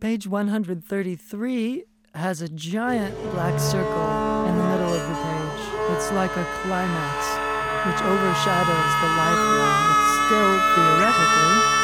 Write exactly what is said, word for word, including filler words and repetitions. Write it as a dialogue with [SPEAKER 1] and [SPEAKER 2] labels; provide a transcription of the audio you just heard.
[SPEAKER 1] Page one hundred thirty-three has a giant black circle in the middle of the page. It's like a climax, which overshadows the lifeline. It's still, theoretically,